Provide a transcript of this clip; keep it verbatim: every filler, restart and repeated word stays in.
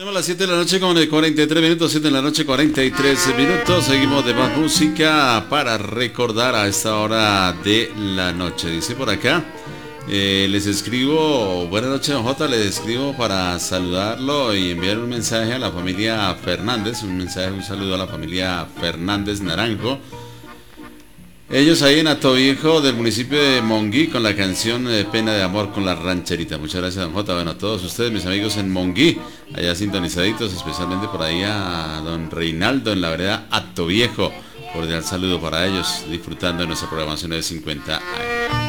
Tenemos las siete de la noche con cuarenta y tres minutos, siete de la noche cuarenta y tres minutos. Seguimos de más música para recordar a esta hora de la noche. Dice por acá, eh, les escribo, buenas noches don J, les escribo para saludarlo y enviar un mensaje a la familia Fernández, un mensaje, un saludo a la familia Fernández Naranjo. Ellos ahí en Atoviejo del municipio de Monguí con la canción eh, Pena de Amor con la Rancherita. Muchas gracias don J. Bueno, a todos ustedes, mis amigos en Monguí, allá sintonizaditos, especialmente por ahí a don Reinaldo en la vereda Atoviejo. Cordial saludo para ellos, disfrutando de nuestra programación de cincuenta años.